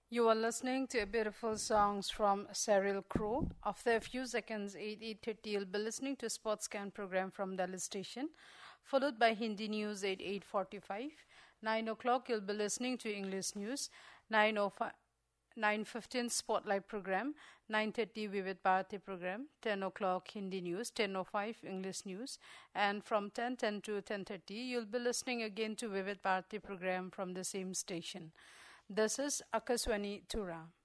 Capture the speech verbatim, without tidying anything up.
You are listening to beautiful songs from Cyril Crow. After a few seconds, eight eight thirty, you'll be listening to Sports Scan program from Delhi station, followed by Hindi news at eight forty-five. nine o'clock, you'll be listening to English news. nine oh five. nine fifteen Spotlight program, nine thirty Vivid Bharati program, ten o'clock Hindi news, ten oh five English news, and from ten ten to ten thirty you'll be listening again to Vivid Bharati program from the same station. This is Akaswani Tura.